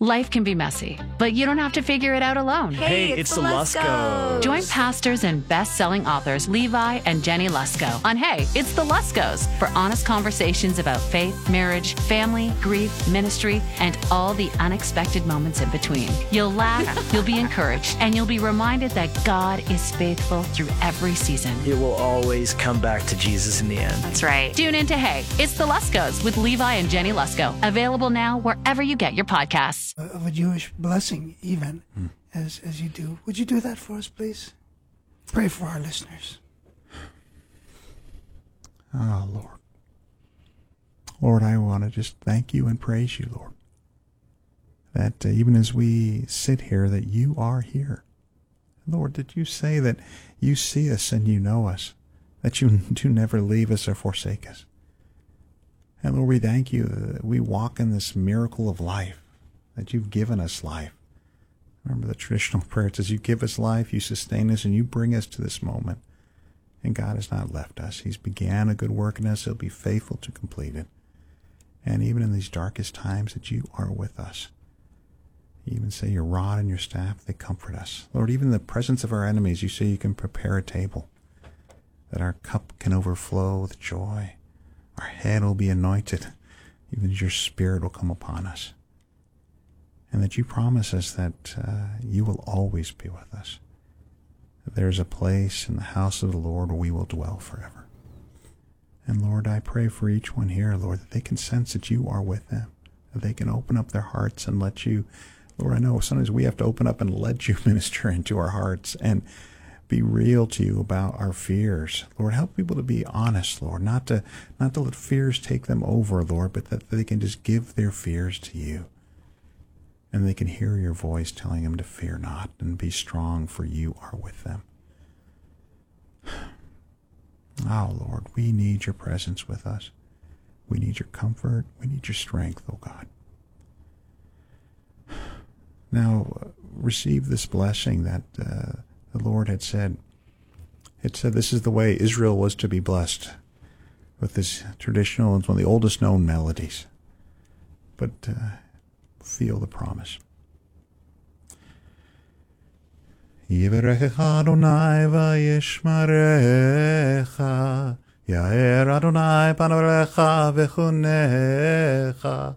Life can be messy, but you don't have to figure it out alone. Hey, it's the Luskos. Join pastors and best-selling authors Levi and Jenny Lusko on Hey, It's the Luskos for honest conversations about faith, marriage, family, grief, ministry, and all the unexpected moments in between. You'll laugh, you'll be encouraged, and you'll be reminded that God is faithful through every season. It will always come back to Jesus in the end. That's right. Tune in to Hey, It's the Luskos with Levi and Jenny Lusko. Available now wherever you get your podcasts. Of a Jewish blessing, even as you do. Would you do that for us, please? Pray for our listeners. Oh, Lord. Lord, I want to just thank you and praise you, Lord, that even as we sit here, that you are here. Lord, did you say that you see us and you know us, that you do never leave us or forsake us? And Lord, we thank you that we walk in this miracle of life, that you've given us life. Remember the traditional prayer, it says you give us life, you sustain us, and you bring us to this moment. And God has not left us. He's began a good work in us. He'll be faithful to complete it. And even in these darkest times, that you are with us. You even say your rod and your staff, they comfort us. Lord, even in the presence of our enemies, you say you can prepare a table, that our cup can overflow with joy. Our head will be anointed, even as your spirit will come upon us. And that you promise us that you will always be with us. That there's a place in the house of the Lord where we will dwell forever. And Lord, I pray for each one here, Lord, that they can sense that you are with them, that they can open up their hearts and let you, Lord, I know sometimes we have to open up and let you minister into our hearts and be real to you about our fears. Lord, help people to be honest, Lord, not to let fears take them over, Lord, but that they can just give their fears to you. And they can hear your voice telling them to fear not and be strong, for you are with them. Oh, Lord, we need your presence with us. We need your comfort. We need your strength, oh God. Now, receive this blessing that the Lord had said. It said this is the way Israel was to be blessed, with this traditional, it's one of the oldest known melodies. But feel the promise. Yivarechecha Adonai vayishmarecha, Yair Adonai panav elecha v'chunecha,